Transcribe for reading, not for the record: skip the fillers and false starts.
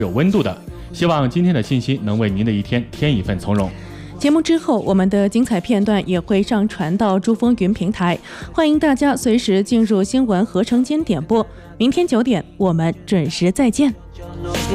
有温度的。希望今天的信息能为您的一天添一份从容。 节目之后，我们的精彩片段也会上传到珠风云平台，欢迎大家随时进入新闻合成间点播。明天9点，我们准时再见。